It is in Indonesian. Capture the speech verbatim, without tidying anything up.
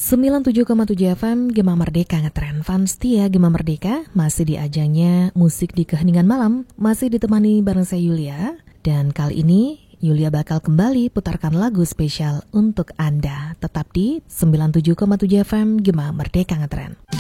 sembilan puluh tujuh koma tujuh F M Gema Merdeka ngetren. Fans setia Gema Merdeka masih di ajangnya Musik di Keheningan Malam, masih ditemani bareng saya Yulia. Dan kali ini Yulia bakal kembali putarkan lagu spesial untuk Anda. Tetap di sembilan puluh tujuh koma tujuh F M Gema Merdeka ngetren.